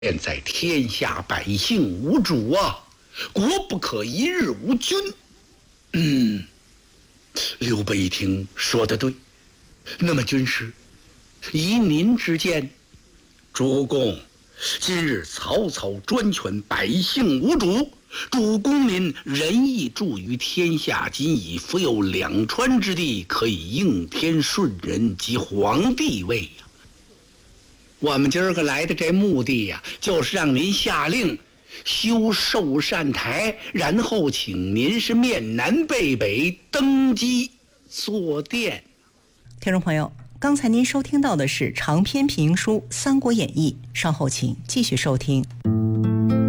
现在天下百姓无主啊，国不可一日无君。刘备一听说得对，那么军师，依您之见，主公，今日曹操专权，百姓无主，主公您仁义著于天下，今已复有两川之地，可以应天顺人及皇帝位呀。我们今儿个来的这目的呀，就是让您下令修寿善台，然后请您是面南背北登基坐殿。 听众朋友，刚才您收听到的是长篇评书《三国演义》，稍后请继续收听。